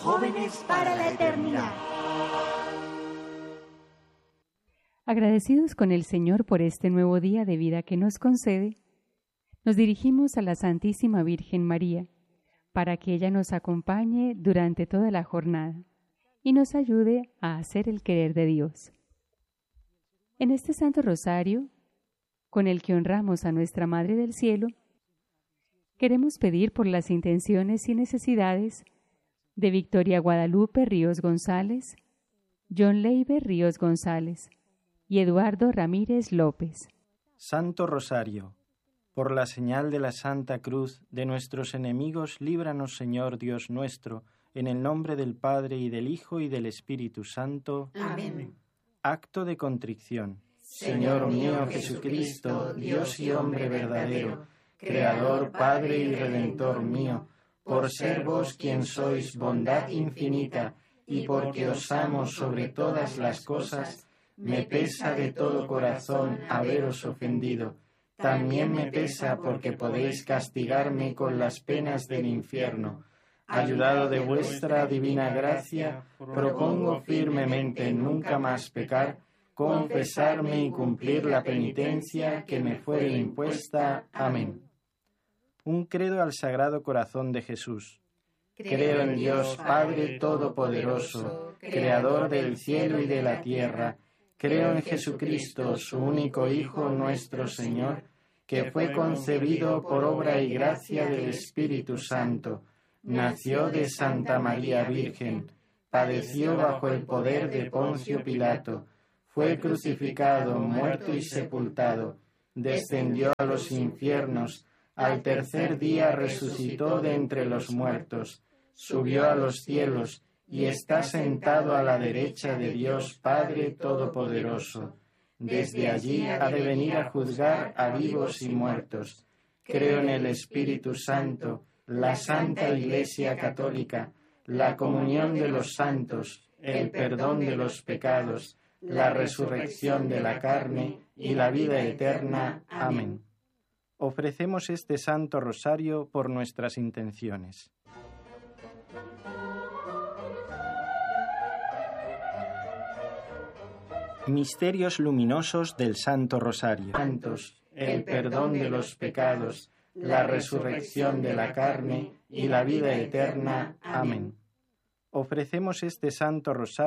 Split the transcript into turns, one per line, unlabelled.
jóvenes para la eternidad.
Agradecidos con el Señor por este nuevo día de vida que nos concede, nos dirigimos a la Santísima Virgen María para que ella nos acompañe durante toda la jornada y nos ayude a hacer el querer de Dios. En este Santo Rosario, con el que honramos a nuestra Madre del Cielo, queremos pedir por las intenciones y necesidades de Victoria Guadalupe Ríos González, John Leiber Ríos González y Eduardo Ramírez López.
Santo Rosario, por la señal de la Santa Cruz de nuestros enemigos, líbranos, Señor Dios nuestro, en el nombre del Padre y del Hijo y del Espíritu Santo.
Amén.
Acto de contrición. Señor mío Jesucristo, Dios y hombre verdadero, Creador, Padre y Redentor mío, por ser vos quien sois bondad infinita, y porque os amo sobre todas las cosas, me pesa de todo corazón haberos ofendido. También me pesa porque podéis castigarme con las penas del infierno. Ayudado de vuestra divina gracia, propongo firmemente nunca más pecar, confesarme y cumplir la penitencia que me fuere impuesta. Amén. Un credo al Sagrado Corazón de Jesús. Creo en Dios Padre Todopoderoso, Creador del cielo y de la tierra. Creo en Jesucristo, su único Hijo, nuestro Señor, que fue concebido por obra y gracia del Espíritu Santo. Nació de Santa María Virgen, padeció bajo el poder de Poncio Pilato, fue crucificado, muerto y sepultado, descendió a los infiernos, al tercer día resucitó de entre los muertos, subió a los cielos y está sentado a la derecha de Dios Padre Todopoderoso. Desde allí ha de venir a juzgar a vivos y muertos. Creo en el Espíritu Santo, la Santa Iglesia Católica, la comunión de los santos, el perdón de los pecados, la resurrección de la carne y la vida eterna. Amén. Ofrecemos este Santo Rosario por nuestras intenciones. Misterios luminosos del Santo Rosario. Santos, el perdón de los pecados, la resurrección de la carne y la vida eterna. Amén. Ofrecemos este Santo Rosario